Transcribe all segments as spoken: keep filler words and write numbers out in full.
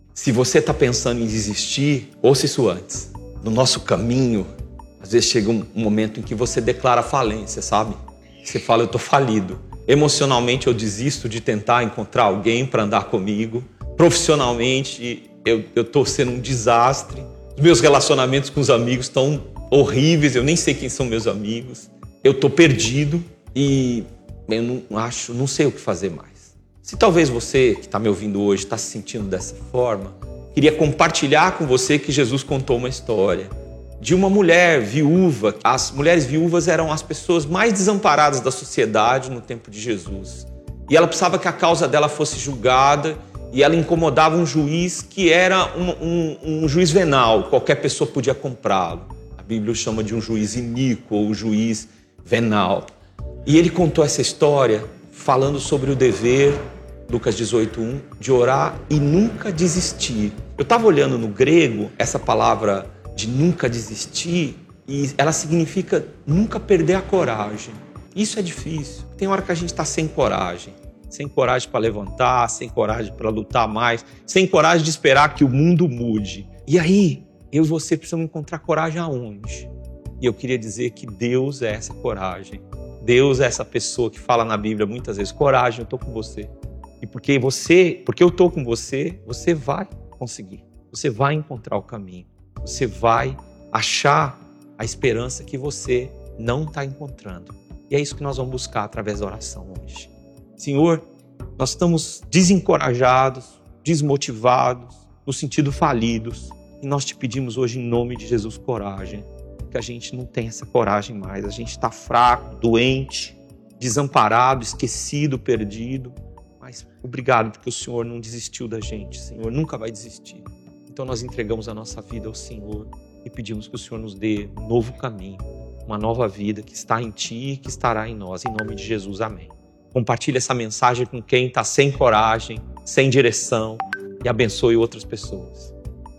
Se você está pensando em desistir, ouça isso antes. No nosso caminho, às vezes chega um momento em que você declara falência, sabe? Você fala, eu estou falido. Emocionalmente eu desisto de tentar encontrar alguém para andar comigo. Profissionalmente eu estou sendo um desastre. Os meus relacionamentos com os amigos estão horríveis, eu nem sei quem são meus amigos. Eu estou perdido e eu não acho, não sei o que fazer mais. Se talvez você que está me ouvindo hoje está se sentindo dessa forma, queria compartilhar com você que Jesus contou uma história de uma mulher viúva. As mulheres viúvas eram as pessoas mais desamparadas da sociedade no tempo de Jesus. E ela precisava que a causa dela fosse julgada e ela incomodava um juiz que era um, um, um juiz venal, qualquer pessoa podia comprá-lo. A Bíblia o chama de um juiz iníquo ou um juiz venal. E ele contou essa história falando sobre o dever, Lucas dezoito, um, de orar e nunca desistir. Eu estava olhando no grego essa palavra de nunca desistir e ela significa nunca perder a coragem. Isso é difícil. Tem hora que a gente está sem coragem. Sem coragem para levantar, sem coragem para lutar mais, sem coragem de esperar que o mundo mude. E aí, eu e você precisamos encontrar coragem aonde? E eu queria dizer que Deus é essa coragem. Deus é essa pessoa que fala na Bíblia muitas vezes, coragem, eu estou com você. E porque você, porque eu estou com você, você vai conseguir. Você vai encontrar o caminho. Você vai achar a esperança que você não está encontrando. E é isso que nós vamos buscar através da oração hoje. Senhor, nós estamos desencorajados, desmotivados, no sentido falidos. E nós te pedimos hoje em nome de Jesus coragem. Porque a gente não tem essa coragem mais. A gente está fraco, doente, desamparado, esquecido, perdido. Mas obrigado porque o Senhor não desistiu da gente. O Senhor nunca vai desistir. Então nós entregamos a nossa vida ao Senhor e pedimos que o Senhor nos dê um novo caminho, uma nova vida que está em Ti e que estará em nós. Em nome de Jesus, amém. Compartilhe essa mensagem com quem está sem coragem, sem direção e abençoe outras pessoas.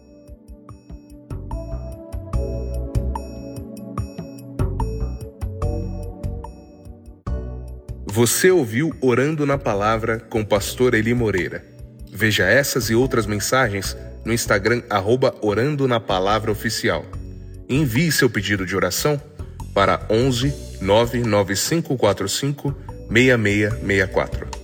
Você ouviu Orando na Palavra com o pastor Eli Moreira. Veja essas e outras mensagens no Instagram, arroba Orando na Palavra Oficial. Envie seu pedido de oração para onze, nove nove cinco quatro cinco, seis seis seis quatro.